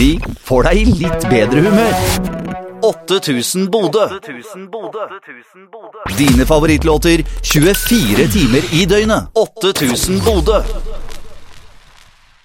Vi får deg i litt bedre humør. 8000 Bodø. Dine favorittlåter 24 timer i døgnet. 8000 Bodø.